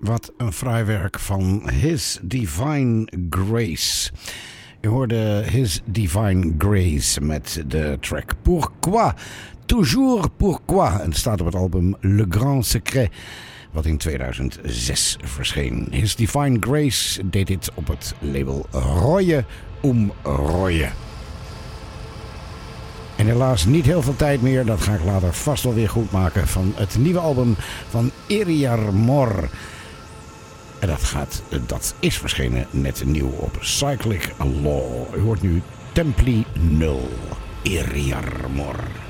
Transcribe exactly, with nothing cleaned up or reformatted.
Wat een fraai werk van His Divine Grace. Je hoorde His Divine Grace met de track Pourquoi, Toujours Pourquoi. En het staat op het album Le Grand Secret, wat in tweeduizend zes verscheen. His Divine Grace deed dit op het label Reue um Reue. En helaas niet heel veel tijd meer, dat ga ik later vast wel weer goed maken, van het nieuwe album van Eriar Mor. En dat, gaat, dat is verschenen net nieuw op Cyclic Law. U hoort nu Templi nul, Eriar Mor.